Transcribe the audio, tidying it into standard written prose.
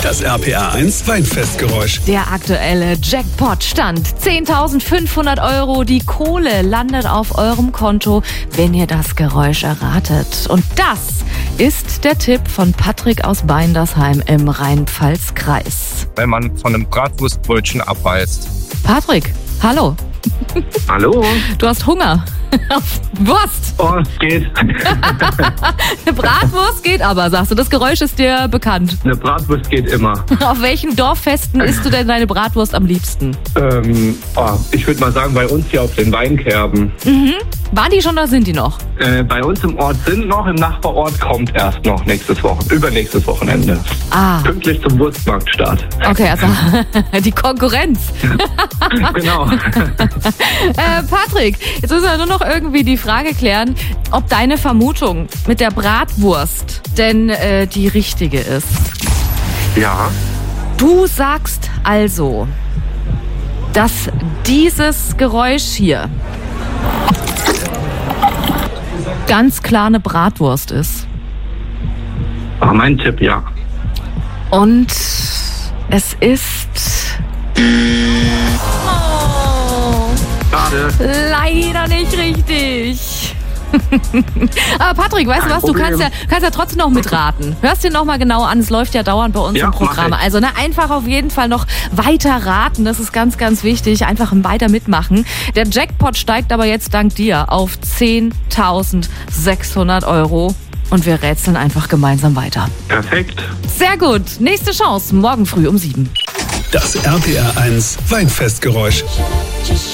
Das RPR 1 Weinfestgeräusch. Der aktuelle Jackpot-Stand. 10.500 €. Die Kohle landet auf eurem Konto, wenn ihr das Geräusch erratet. Und das ist der Tipp von Patrick aus Beindersheim im Rheinpfalz-Kreis. Wenn man von einem Bratwurstbrötchen abbeißt. Patrick, hallo. Hallo? Du hast Hunger. Auf Wurst. Oh, es geht. Eine Bratwurst geht aber, sagst du. Das Geräusch ist dir bekannt. Eine Bratwurst geht immer. Auf welchen Dorffesten isst du denn deine Bratwurst am liebsten? Ich würde mal sagen, bei uns hier auf den Weinkerben. Waren die schon oder sind die noch? Bei uns im Ort sind noch, im Nachbarort kommt erst noch übernächstes Wochenende. Ah, Pünktlich zum Wurstmarktstart. okay, also die Konkurrenz. Genau. Patrick, jetzt müssen wir nur noch irgendwie die Frage klären, ob deine Vermutung mit der Bratwurst denn die richtige ist. Ja. Du sagst also, dass dieses Geräusch hier ganz klar eine Bratwurst ist. War mein Tipp, ja. Und es ist Schade. leider nicht richtig. Aber Patrick, weißt du was, du kannst ja trotzdem noch mitraten. Hörst dir noch mal genau an, es läuft ja dauernd bei uns Ja, im Programm. mach ich. Also einfach auf jeden Fall noch weiter raten, das ist ganz, ganz wichtig. Einfach weiter mitmachen. Der Jackpot steigt aber jetzt dank dir auf 10.600 €. Und wir rätseln einfach gemeinsam weiter. Perfekt. Sehr gut, nächste Chance, morgen früh um 7. Das RPR 1 Weinfestgeräusch.